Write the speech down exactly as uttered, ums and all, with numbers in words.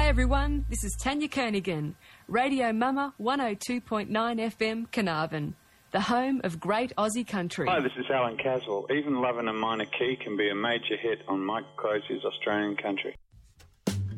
Hi everyone, this is Tanya Kernigan, Radio Mama one oh two point nine F M Carnarvon, the home of great Aussie country. Hi, this is Alan Caswell. Even Love in a Minor Key can be a major hit on Mike Crosby's Australian Country.